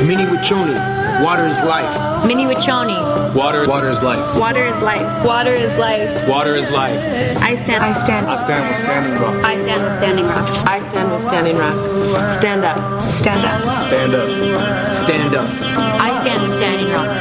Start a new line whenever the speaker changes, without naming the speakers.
Mini Wachoni, water is life.
Mini Wachoni.
Water is life.
Water is life.
Water is life.
Water is life.
I stand with Standing Rock.
I stand with Standing Rock.
I stand with Standing Rock. Stand up. Stand up.
Stand up. Stand up.
I stand with Standing Rock.